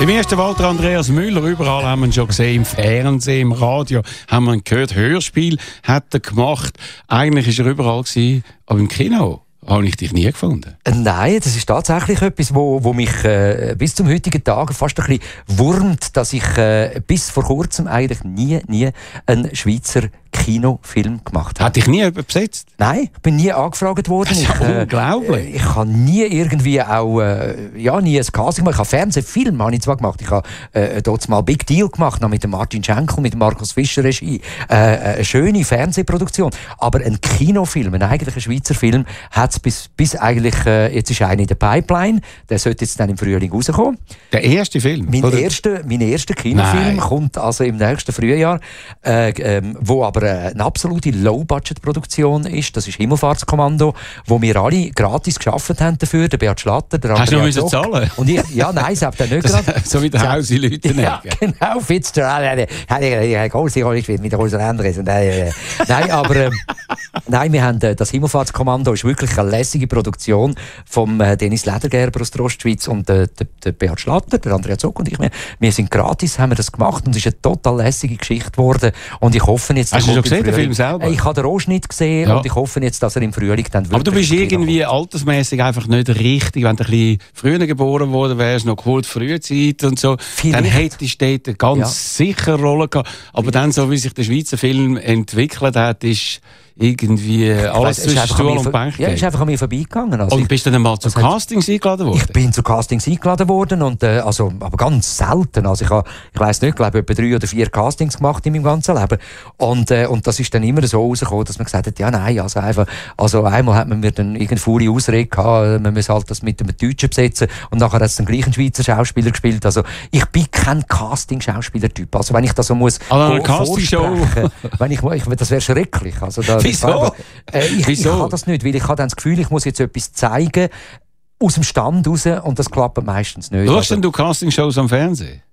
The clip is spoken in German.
Im ersten Walter Andreas Müller, überall haben wir ihn schon gesehen, im Fernsehen, im Radio, haben wir ihn gehört, Hörspiel hat er gemacht. Eigentlich war er überall gewesen, aber im Kino habe ich dich nie gefunden. Nein, das ist tatsächlich etwas, wo mich bis zum heutigen Tag fast ein bisschen wurmt, dass ich bis vor kurzem eigentlich nie einen Schweizer Kinofilm gemacht habe. Hat dich nie jemand besetzt? Nein, ich bin nie angefragt worden. Das ist ja unglaublich. Ich habe nie irgendwie auch nie ein Casting gemacht. Ich habe Fernsehfilme habe ich zwar gemacht. Ich habe dort mal Big Deal gemacht, noch mit dem Martin Schenkel, mit dem Markus Fischer Regie. Eine schöne Fernsehproduktion. Aber ein Kinofilm, ein eigentlicher Schweizer Film, hat es bis eigentlich, jetzt ist einer in der Pipeline, der sollte jetzt dann im Frühling rauskommen. Der erste Film? Mein erster Kinofilm kommt also im nächsten Frühjahr, wo aber eine absolute Low-Budget-Produktion ist. Das ist Himmelfahrtskommando, wo wir alle gratis geschafft haben dafür. Der Beat Schlatter, der Andrea Andrea Zock. Hast du noch zahlen? Und ich, ja, nein, selbst nicht gerade. So wie der Hausi Leute. Ja, genau, Fitzgerald. Ich große Rolle gespielt mit Rosa Andres. Nein, aber nein, wir haben das Himmelfahrtskommando ist wirklich eine lässige Produktion vom Dennis Ledergerber aus der Ostschweiz und der Beat Schlatter, der Andrea Zock und ich. Wir sind gratis, haben wir das gemacht und es ist eine total lässige Geschichte geworden. Und ich hoffe jetzt, hast du schon gesehen, den Film selber? Ich habe den Rohschnitt gesehen und ich hoffe jetzt, dass er im Frühling dann wirklich... Aber du bist irgendwie altersmäßig einfach nicht richtig. Wenn du ein bisschen früher geboren worden wärst, noch geholt Frühzeit und so, dann hättest du dort ganz sicher eine Rolle gehabt. Aber dann, so wie sich der Schweizer Film entwickelt hat, ist irgendwie alles zwischen Stuhl und Bank. Ja, ist einfach an mir vorbeigegangen. Also und bist du dann mal zu Castings eingeladen worden? Ich bin zu Castings eingeladen worden, und, aber ganz selten. Also ich weiss nicht, ich glaube, etwa 3 oder 4 Castings gemacht in meinem ganzen Leben. Und das ist dann immer so rausgekommen, dass man gesagt hat, ja nein, also einmal hat man mir dann irgendeine faule Ausrede gehabt, man muss halt das mit einem Deutschen besetzen, und nachher hat es dann gleich einen Schweizer Schauspieler gespielt. Also ich bin kein Casting-Schauspieler-Typ. Also wenn ich das so muss vorsprechen, das wäre schrecklich. Also wieso? Ich habe das nicht, weil ich habe dann das Gefühl, ich muss jetzt etwas zeigen aus dem Stand raus, und das klappt meistens nicht. Schaust denn du Castingshows am Fernsehen?